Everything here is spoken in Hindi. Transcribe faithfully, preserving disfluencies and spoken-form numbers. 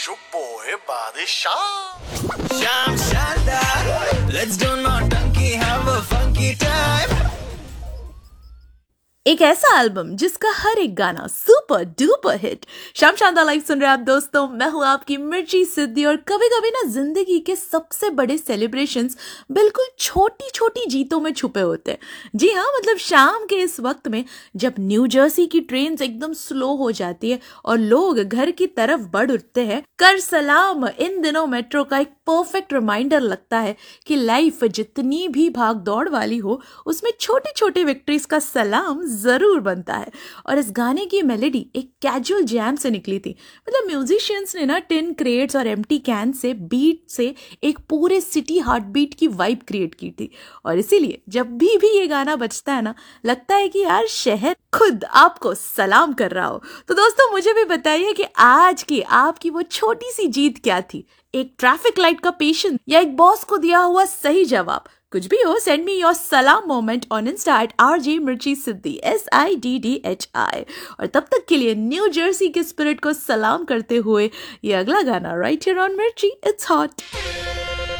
boy बादशाह Sham Shanda, let's do naughty, have a funky time. एक ऐसा एल्बम जिसका हर एक गाना सुपर डुपर हिट। शाम शानदार लाइव सुन रहे हैं आप दोस्तों, मैं हूँ आपकी मिर्ची सिद्धि। और कभी कभी ना जिंदगी के सबसे बड़े सेलिब्रेशंस बिल्कुल छोटी छोटी जीतों में छुपे होते हैं। जी हाँ, मतलब शाम के इस वक्त में जब न्यू जर्सी की ट्रेन एकदम स्लो हो जाती है और लोग घर की तरफ बढ़ उठते हैं, कर सलाम इन दिनों मेट्रो का एक परफेक्ट रिमाइंडर लगता है कि लाइफ जितनी भी भाग दौड़ वाली हो, उसमें छोटी छोटी विक्ट्रीज का सलाम जरूर बनता है। और इस गाने की मेलोडी एक कैजुअल जैम से निकली थी। मतलब म्यूजिशियंस ने ना टिन क्रेट्स और एम्प्टी कैन से बीट से एक पूरे सिटी हार्ट बीट की वाइब क्रिएट की थी। और इसीलिए जब भी भी ये गाना बजता है ना, लगता है कि यार शहर खुद आपको सलाम कर रहा हो। तो दोस्तों, मुझे भी बताइए कि आज की आपकी वो छोटी सी जीत क्या थी? एक ट्रैफिक लाइट का पेशेंस या एक बॉस को दिया हुआ सही जवाब? कुछ भी हो, सेंड मी योर सलाम moment on Insta eight R J मिर्ची सिद्धि, S I D D H I. और तब तक के लिए न्यू जर्सी के स्पिरिट को सलाम करते हुए ये अगला गाना राइट हियर ऑन मिर्ची, इट्स हॉट।